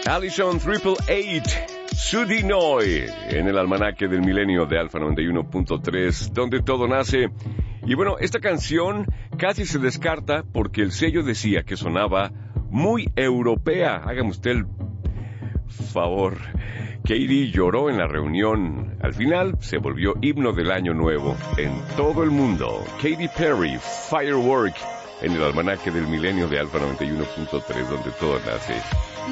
Allison Triple Eight, Sudinoy, en el almanaque del milenio de Alfa 91.3, donde todo nace. Y bueno, esta canción casi se descarta porque el sello decía que sonaba muy europea. Hágame usted el favor. Katy lloró en la reunión. Al final se volvió himno del año nuevo en todo el mundo. Katy Perry, Firework, en el almanaque del milenio de Alfa 91.3, donde todo nace.